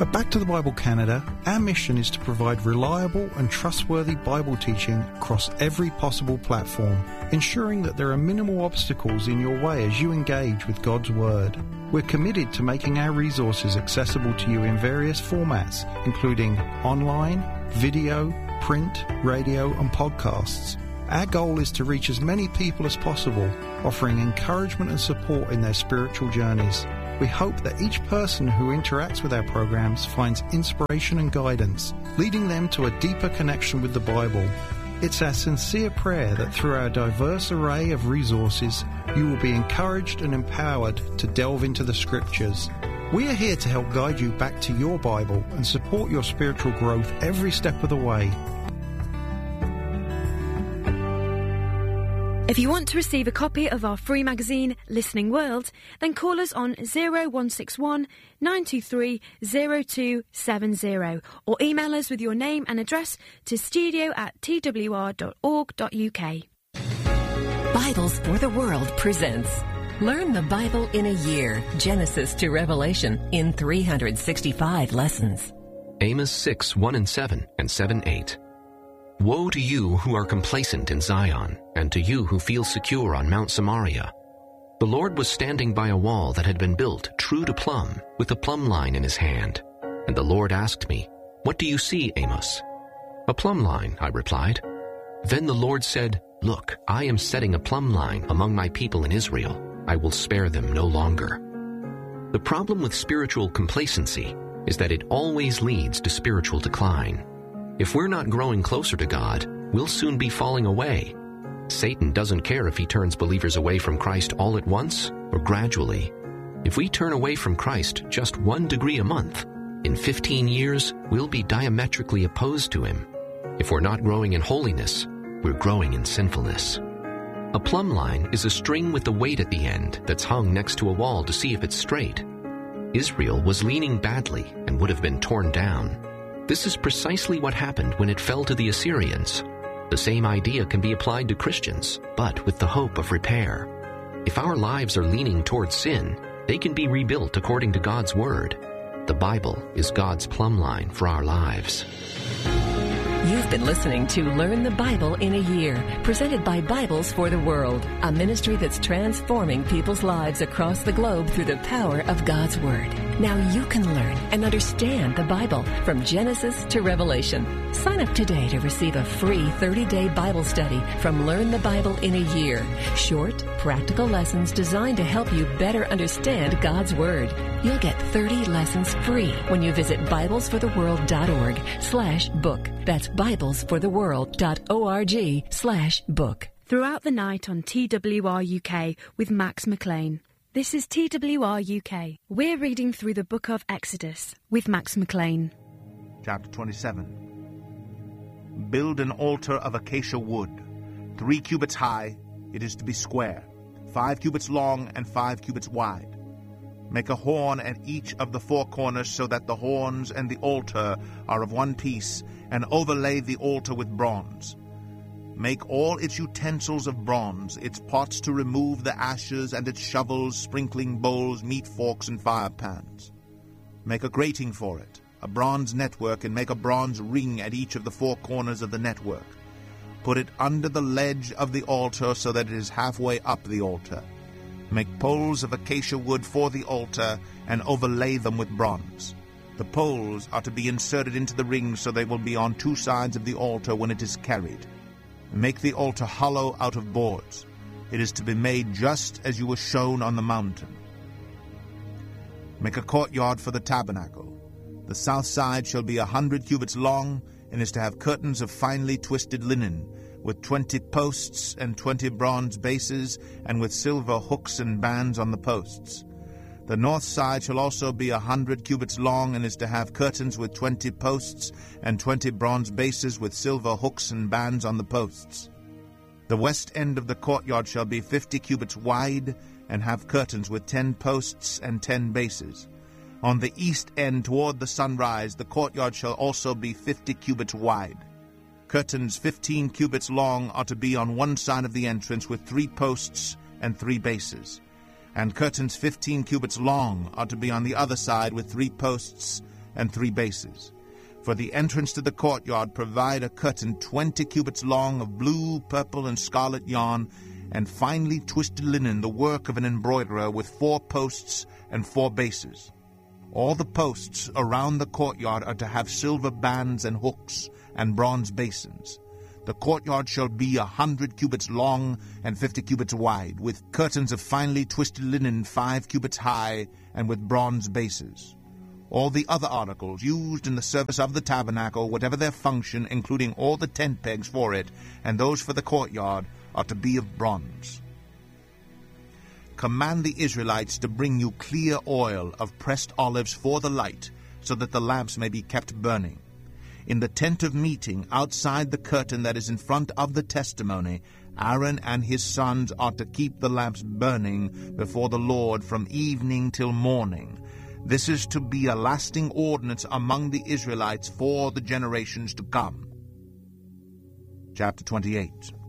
At Back to the Bible Canada, our mission is to provide reliable and trustworthy Bible teaching across every possible platform, ensuring that there are minimal obstacles in your way as you engage with God's Word. We're committed to making our resources accessible to you in various formats, including online, video, print, radio and podcasts. Our goal is to reach as many people as possible, offering encouragement and support in their spiritual journeys. We hope that each person who interacts with our programs finds inspiration and guidance, leading them to a deeper connection with the Bible. It's our sincere prayer that through our diverse array of resources, you will be encouraged and empowered to delve into the Scriptures. We are here to help guide you back to your Bible and support your spiritual growth every step of the way. If you want to receive a copy of our free magazine, Listening World, then call us on 0161 923 0270 or email us with your name and address to studio@twr.org.uk. Bibles for the World presents Learn the Bible in a Year, Genesis to Revelation, in 365 lessons. Amos 6:1-7 and 7:8. Woe to you who are complacent in Zion, and to you who feel secure on Mount Samaria. The Lord was standing by a wall that had been built true to plumb, with a plumb line in his hand. And the Lord asked me, "What do you see, Amos?" "A plumb line," I replied. Then the Lord said, "Look, I am setting a plumb line among my people in Israel. I will spare them no longer." The problem with spiritual complacency is that it always leads to spiritual decline. If we're not growing closer to God, we'll soon be falling away. Satan doesn't care if he turns believers away from Christ all at once or gradually. If we turn away from Christ just 1 degree a month, in 15 years, we'll be diametrically opposed to him. If we're not growing in holiness, we're growing in sinfulness. A plumb line is a string with a weight at the end that's hung next to a wall to see if it's straight. Israel was leaning badly and would have been torn down. This is precisely what happened when it fell to the Assyrians. The same idea can be applied to Christians, but with the hope of repair. If our lives are leaning towards sin, they can be rebuilt according to God's Word. The Bible is God's plumb line for our lives. You've been listening to Learn the Bible in a Year, presented by Bibles for the World, a ministry that's transforming people's lives across the globe through the power of God's Word. Now you can learn and understand the Bible from Genesis to Revelation. Sign up today to receive a free 30-day Bible study from Learn the Bible in a Year. Short, practical lessons designed to help you better understand God's Word. You'll get 30 lessons free when you visit biblesfortheworld.org/book. That's biblesfortheworld.org/book. Throughout the night on TWR UK with Max McLean. This is TWR UK. We're reading through the book of Exodus with Max McLean. Chapter 27. Build an altar of acacia wood, 3 cubits high. It is to be square, 5 cubits long and 5 cubits wide. Make a horn at each of the 4 corners so that the horns and the altar are of one piece, and overlay the altar with bronze. Make all its utensils of bronze, its pots to remove the ashes, and its shovels, sprinkling bowls, meat forks, and fire pans. Make a grating for it, a bronze network, and make a bronze ring at each of the 4 corners of the network. Put it under the ledge of the altar so that it is halfway up the altar. Make poles of acacia wood for the altar and overlay them with bronze. The poles are to be inserted into the ring so they will be on 2 sides of the altar when it is carried. Make the altar hollow out of boards. It is to be made just as you were shown on the mountain. Make a courtyard for the tabernacle. The south side shall be 100 cubits long, and is to have curtains of finely twisted linen, with 20 posts and 20 bronze bases, and with silver hooks and bands on the posts. The north side shall also be 100 cubits long, and is to have curtains with 20 posts and 20 bronze bases, with silver hooks and bands on the posts. The west end of the courtyard shall be 50 cubits wide, and have curtains with 10 posts and 10 bases. On the east end toward the sunrise, the courtyard shall also be 50 cubits wide. Curtains 15 cubits long are to be on one side of the entrance, with 3 posts and 3 bases. And curtains 15 cubits long are to be on the other side, with 3 posts and 3 bases. For the entrance to the courtyard provide a curtain 20 cubits long of blue, purple, and scarlet yarn, and finely twisted linen, the work of an embroiderer, with 4 posts and 4 bases. All the posts around the courtyard are to have silver bands and hooks and bronze basins. The courtyard shall be 100 cubits long and 50 cubits wide, with curtains of finely twisted linen 5 cubits high, and with bronze bases. All the other articles used in the service of the tabernacle, whatever their function, including all the tent pegs for it, and those for the courtyard, are to be of bronze. Command the Israelites to bring you clear oil of pressed olives for the light, so that the lamps may be kept burning. In the tent of meeting, outside the curtain that is in front of the testimony, Aaron and his sons are to keep the lamps burning before the Lord from evening till morning. This is to be a lasting ordinance among the Israelites for the generations to come. Chapter 28.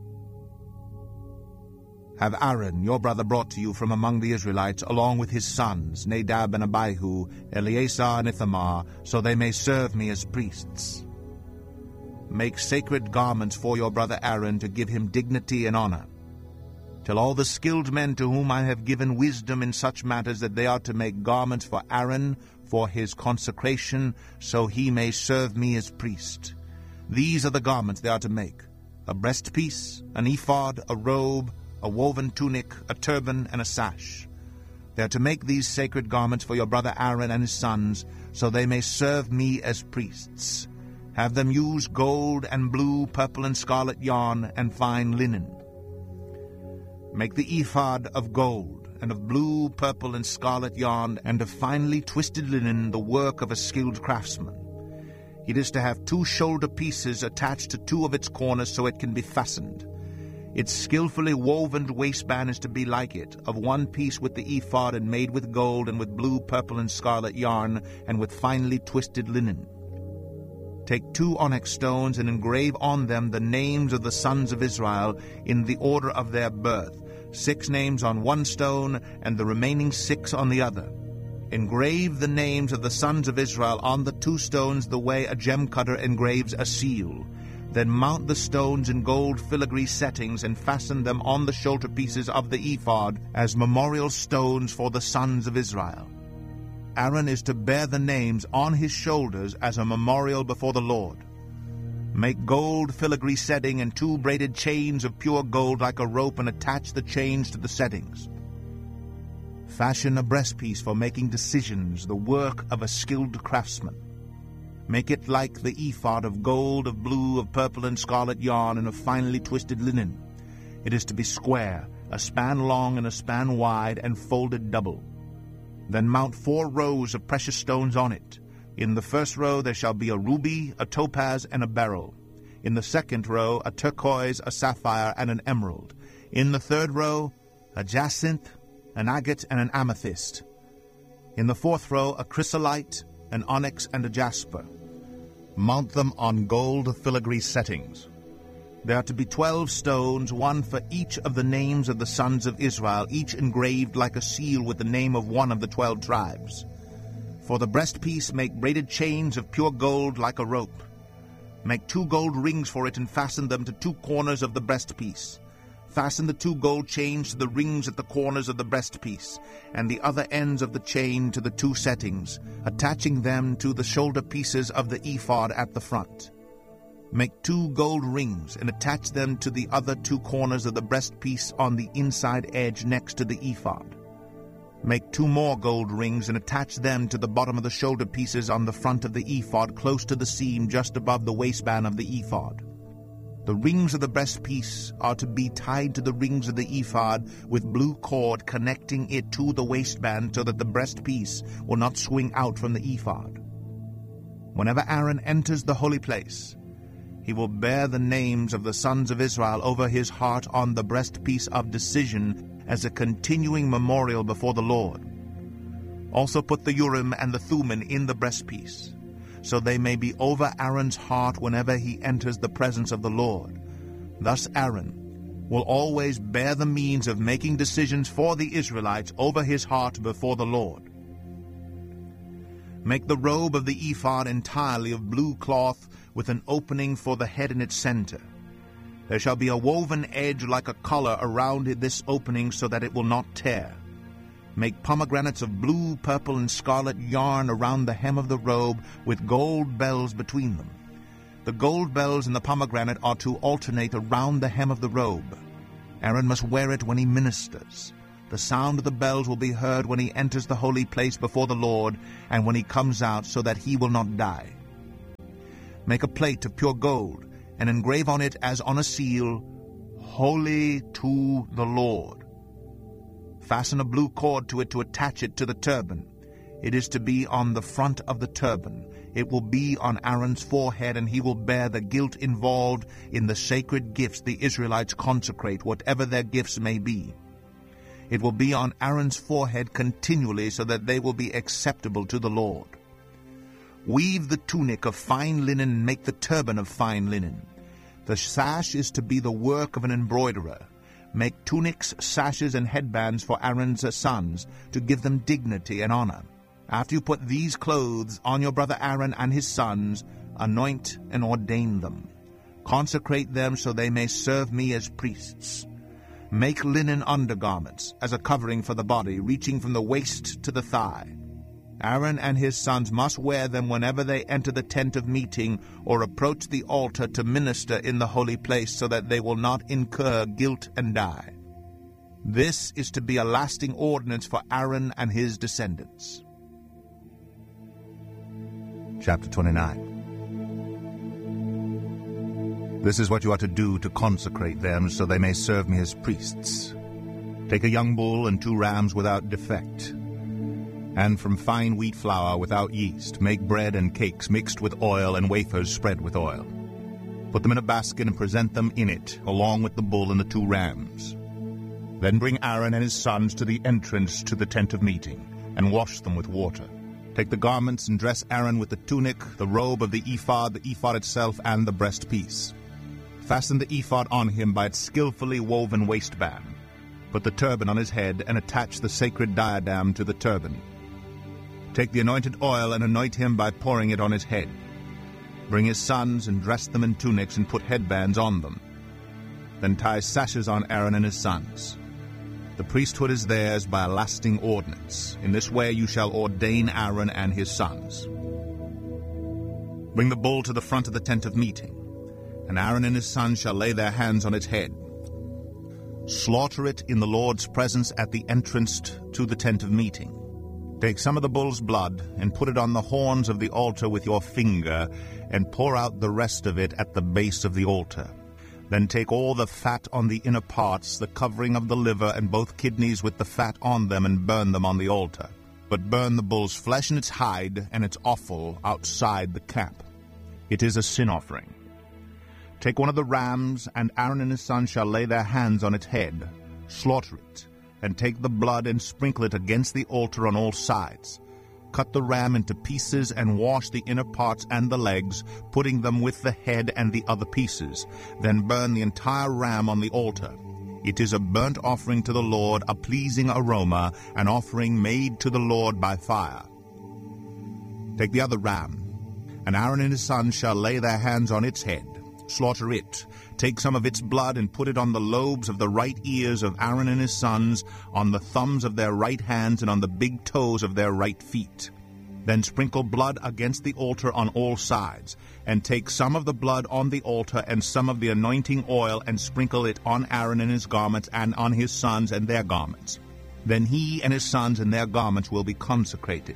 Have Aaron, your brother, brought to you from among the Israelites, along with his sons, Nadab and Abihu, Eleazar and Ithamar, so they may serve me as priests. Make sacred garments for your brother Aaron, to give him dignity and honor. Tell all the skilled men to whom I have given wisdom in such matters that they are to make garments for Aaron for his consecration, so he may serve me as priest. These are the garments they are to make: a breastpiece, an ephod, a robe, a woven tunic, a turban, and a sash. They are to make these sacred garments for your brother Aaron and his sons, so they may serve me as priests. Have them use gold and blue, purple, and scarlet yarn, and fine linen. Make the ephod of gold, and of blue, purple, and scarlet yarn, and of finely twisted linen, the work of a skilled craftsman. It is to have 2 shoulder pieces attached to 2 of its corners, so it can be fastened. Its skillfully woven waistband is to be like it, of 1 piece with the ephod, and made with gold, and with blue, purple, and scarlet yarn, and with finely twisted linen. Take 2 onyx stones, and engrave on them the names of the sons of Israel in the order of their birth, 6 names on 1 stone, and the remaining 6 on the other. Engrave the names of the sons of Israel on the 2 stones the way a gem cutter engraves a seal. Then mount the stones in gold filigree settings, and fasten them on the shoulder pieces of the ephod as memorial stones for the sons of Israel. Aaron is to bear the names on his shoulders as a memorial before the Lord. Make gold filigree setting and 2 braided chains of pure gold like a rope, and attach the chains to the settings. Fashion a breastpiece for making decisions, the work of a skilled craftsman. Make it like the ephod, of gold, of blue, of purple, and scarlet yarn, and of finely twisted linen. It is to be square, a span long and a span wide, and folded double. Then mount 4 rows of precious stones on it. In the first row there shall be a ruby, a topaz, and a beryl. In the second row a turquoise, a sapphire, and an emerald. In the third row a jacinth, an agate, and an amethyst. In the fourth row a chrysolite, an onyx, and a jasper. Mount them on gold filigree settings. There are to be 12 stones, 1 for each of the names of the sons of Israel, each engraved like a seal with the name of 1 of the 12 tribes. For the breastpiece make braided chains of pure gold like a rope. Make 2 gold rings for it, and fasten them to 2 corners of the breastpiece. Fasten the 2 gold chains to the rings at the corners of the breastpiece, and the other ends of the chain to the 2 settings, attaching them to the shoulder pieces of the ephod at the front. Make 2 gold rings, and attach them to the other 2 corners of the breastpiece on the inside edge next to the ephod. Make 2 more gold rings, and attach them to the bottom of the shoulder pieces on the front of the ephod, close to the seam just above the waistband of the ephod. The rings of the breastpiece are to be tied to the rings of the ephod with blue cord connecting it to the waistband, so that the breastpiece will not swing out from the ephod. Whenever Aaron enters the holy place, he will bear the names of the sons of Israel over his heart on the breastpiece of decision as a continuing memorial before the Lord. Also put the Urim and the Thummim in the breastpiece, so they may be over Aaron's heart whenever he enters the presence of the Lord. Thus Aaron will always bear the means of making decisions for the Israelites over his heart before the Lord. Make the robe of the ephod entirely of blue cloth, with an opening for the head in its center. There shall be a woven edge like a collar around this opening, so that it will not tear. Make pomegranates of blue, purple, and scarlet yarn around the hem of the robe, with gold bells between them. The gold bells and the pomegranate are to alternate around the hem of the robe. Aaron must wear it when he ministers. The sound of the bells will be heard when he enters the holy place before the Lord, and when he comes out, so that he will not die. Make a plate of pure gold, and engrave on it as on a seal, Holy to the Lord. Fasten a blue cord to it to attach it to the turban. It is to be on the front of the turban. It will be on Aaron's forehead, and he will bear the guilt involved in the sacred gifts the Israelites consecrate, whatever their gifts may be. It will be on Aaron's forehead continually, so that they will be acceptable to the Lord. Weave the tunic of fine linen and make the turban of fine linen. The sash is to be the work of an embroiderer. Make tunics, sashes, and headbands for Aaron's sons, to give them dignity and honor. After you put these clothes on your brother Aaron and his sons, anoint and ordain them. Consecrate them so they may serve me as priests. Make linen undergarments as a covering for the body, reaching from the waist to the thigh. Aaron and his sons must wear them whenever they enter the tent of meeting or approach the altar to minister in the holy place, so that they will not incur guilt and die. This is to be a lasting ordinance for Aaron and his descendants. Chapter 29. This is what you are to do to consecrate them, so they may serve me as priests. Take a young bull and 2 rams without defect. And from fine wheat flour without yeast, make bread and cakes mixed with oil and wafers spread with oil. Put them in a basket and present them in it, along with the bull and the 2 rams. Then bring Aaron and his sons to the entrance to the tent of meeting, and wash them with water. Take the garments and dress Aaron with the tunic, the robe of the ephod itself, and the breastpiece. Fasten the ephod on him by its skillfully woven waistband. Put the turban on his head, and attach the sacred diadem to the turban. Take the anointed oil and anoint him by pouring it on his head. Bring his sons and dress them in tunics and put headbands on them. Then tie sashes on Aaron and his sons. The priesthood is theirs by a lasting ordinance. In this way you shall ordain Aaron and his sons. Bring the bull to the front of the tent of meeting, and Aaron and his sons shall lay their hands on its head. Slaughter it in the Lord's presence at the entrance to the tent of meeting. Take some of the bull's blood and put it on the horns of the altar with your finger, and pour out the rest of it at the base of the altar. Then take all the fat on the inner parts, the covering of the liver, and both kidneys with the fat on them, and burn them on the altar. But burn the bull's flesh and its hide and its offal outside the camp. It is a sin offering. Take one of the rams, and Aaron and his sons shall lay their hands on its head. Slaughter it, and take the blood and sprinkle it against the altar on all sides. Cut the ram into pieces and wash the inner parts and the legs, putting them with the head and the other pieces. Then burn the entire ram on the altar. It is a burnt offering to the Lord, a pleasing aroma, an offering made to the Lord by fire. Take the other ram, and Aaron and his sons shall lay their hands on its head. Slaughter it. Take some of its blood and put it on the lobes of the right ears of Aaron and his sons, on the thumbs of their right hands, and on the big toes of their right feet. Then sprinkle blood against the altar on all sides, and take some of the blood on the altar and some of the anointing oil, and sprinkle it on Aaron and his garments, and on his sons and their garments. Then he and his sons and their garments will be consecrated.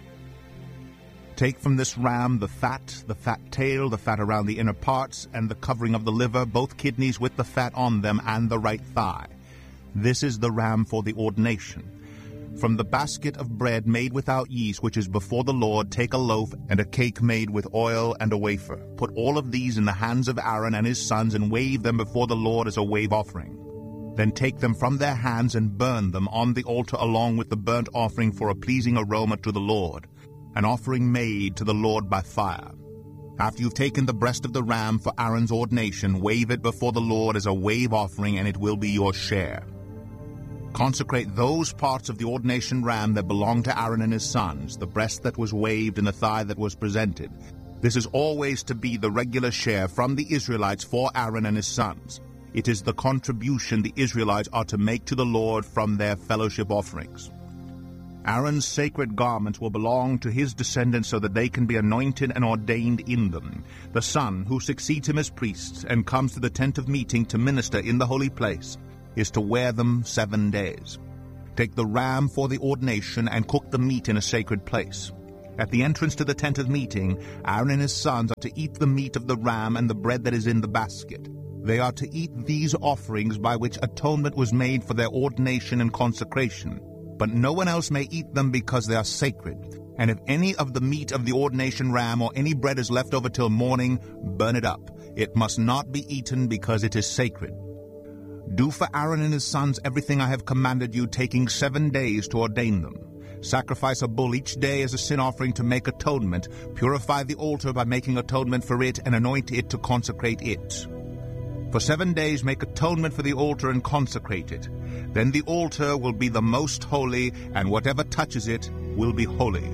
Take from this ram the fat tail, the fat around the inner parts, and the covering of the liver, both kidneys with the fat on them, and the right thigh. This is the ram for the ordination. From the basket of bread made without yeast, which is before the Lord, take a loaf and a cake made with oil and a wafer. Put all of these in the hands of Aaron and his sons, and wave them before the Lord as a wave offering. Then take them from their hands and burn them on the altar along with the burnt offering for a pleasing aroma to the Lord, an offering made to the Lord by fire. After you've taken the breast of the ram for Aaron's ordination, wave it before the Lord as a wave offering, and it will be your share. Consecrate those parts of the ordination ram that belong to Aaron and his sons, the breast that was waved and the thigh that was presented. This is always to be the regular share from the Israelites for Aaron and his sons. It is the contribution the Israelites are to make to the Lord from their fellowship offerings. Aaron's sacred garments will belong to his descendants so that they can be anointed and ordained in them. The son who succeeds him as priest and comes to the tent of meeting to minister in the holy place is to wear them 7 days. Take the ram for the ordination and cook the meat in a sacred place. At the entrance to the tent of meeting, Aaron and his sons are to eat the meat of the ram and the bread that is in the basket. They are to eat these offerings by which atonement was made for their ordination and consecration. But no one else may eat them because they are sacred. And if any of the meat of the ordination ram or any bread is left over till morning, burn it up. It must not be eaten because it is sacred. Do for Aaron and his sons everything I have commanded you, taking 7 days to ordain them. Sacrifice a bull each day as a sin offering to make atonement. Purify the altar by making atonement for it, and anoint it to consecrate it. For 7 days make atonement for the altar and consecrate it. Then the altar will be the most holy, and whatever touches it will be holy.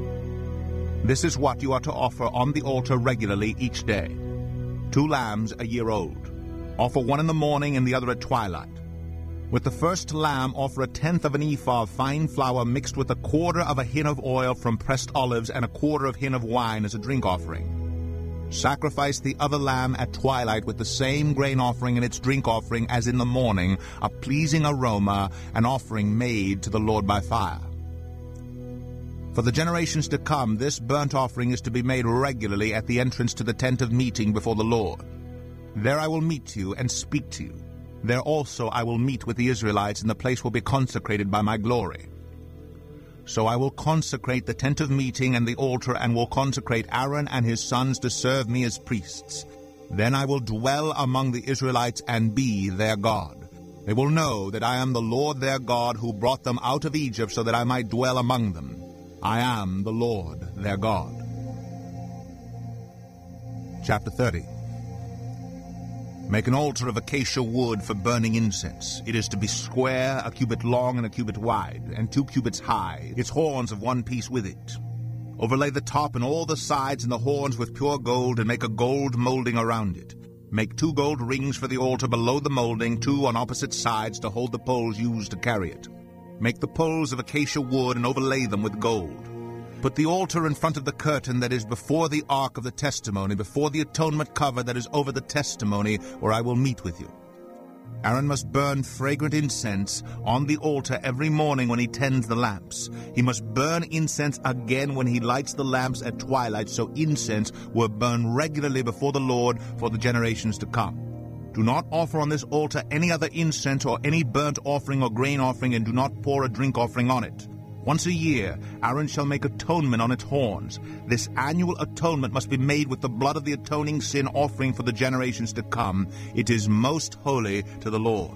This is what you are to offer on the altar regularly each day. 2 lambs a year old. Offer one in the morning and the other at twilight. With the first lamb, offer 1/10 of an ephah of fine flour mixed with 1/4 of a hin of oil from pressed olives and 1/4 of hin of wine as a drink offering. Sacrifice the other lamb at twilight with the same grain offering and its drink offering as in the morning, a pleasing aroma, an offering made to the Lord by fire. For the generations to come, this burnt offering is to be made regularly at the entrance to the tent of meeting before the Lord. There I will meet you and speak to you. There also I will meet with the Israelites, and the place will be consecrated by my glory. So I will consecrate the tent of meeting and the altar, and will consecrate Aaron and his sons to serve me as priests. Then I will dwell among the Israelites and be their God. They will know that I am the Lord their God, who brought them out of Egypt so that I might dwell among them. I am the Lord their God. Chapter 30. Make an altar of acacia wood for burning incense. It is to be square, 1 cubit long and 1 cubit wide, and 2 cubits high, its horns of 1 piece with it. Overlay the top and all the sides and the horns with pure gold, and make a gold molding around it. Make 2 gold rings for the altar below the molding, 2 on opposite sides to hold the poles used to carry it. Make the poles of acacia wood and overlay them with gold. Put the altar in front of the curtain that is before the ark of the testimony, before the atonement cover that is over the testimony, where I will meet with you. Aaron must burn fragrant incense on the altar every morning when he tends the lamps. He must burn incense again when he lights the lamps at twilight, so incense will burn regularly before the Lord for the generations to come. Do not offer on this altar any other incense or any burnt offering or grain offering, and do not pour a drink offering on it. Once a year, Aaron shall make atonement on its horns. This annual atonement must be made with the blood of the atoning sin offering for the generations to come. It is most holy to the Lord.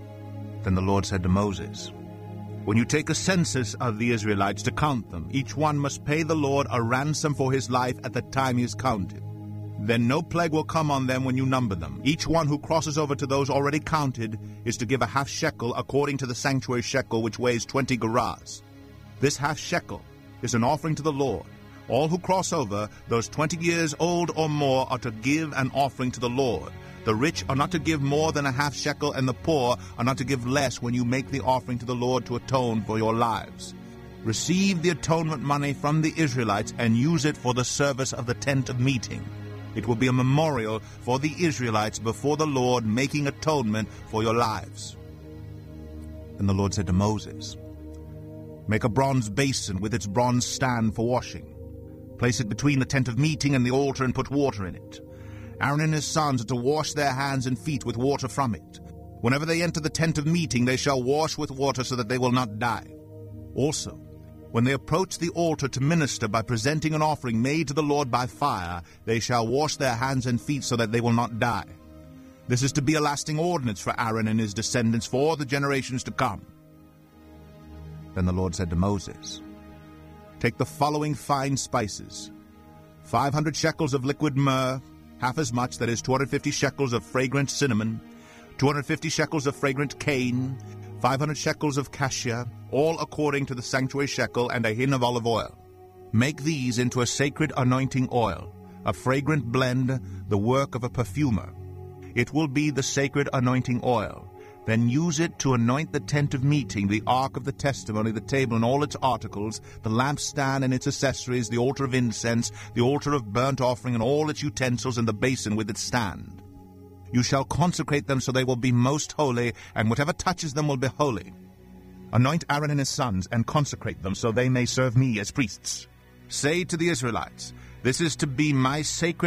Then the Lord said to Moses, When you take a census of the Israelites to count them, each one must pay the Lord a ransom for his life at the time he is counted. Then no plague will come on them when you number them. Each one who crosses over to those already counted is to give a half shekel according to the sanctuary shekel, which weighs 20 gerahs. This half shekel is an offering to the Lord. All who cross over, those 20 years old or more, are to give an offering to the Lord. The rich are not to give more than a half shekel, and the poor are not to give less when you make the offering to the Lord to atone for your lives. Receive the atonement money from the Israelites and use it for the service of the tent of meeting. It will be a memorial for the Israelites before the Lord, making atonement for your lives. And the Lord said to Moses, Make a bronze basin with its bronze stand for washing. Place it between the tent of meeting and the altar and put water in it. Aaron and his sons are to wash their hands and feet with water from it. Whenever they enter the tent of meeting, they shall wash with water so that they will not die. Also, when they approach the altar to minister by presenting an offering made to the Lord by fire, they shall wash their hands and feet so that they will not die. This is to be a lasting ordinance for Aaron and his descendants for the generations to come. Then the Lord said to Moses, Take the following fine spices: 500 shekels of liquid myrrh, half as much, that is 250 shekels of fragrant cinnamon, 250 shekels of fragrant cane, 500 shekels of cassia, all according to the sanctuary shekel, and a hin of olive oil. Make these into a sacred anointing oil, a fragrant blend, the work of a perfumer. It will be the sacred anointing oil. Then use it to anoint the tent of meeting, the ark of the testimony, the table and all its articles, the lampstand and its accessories, the altar of incense, the altar of burnt offering and all its utensils, and the basin with its stand. You shall consecrate them so they will be most holy, and whatever touches them will be holy. Anoint Aaron and his sons, and consecrate them so they may serve me as priests. Say to the Israelites, this is to be my sacred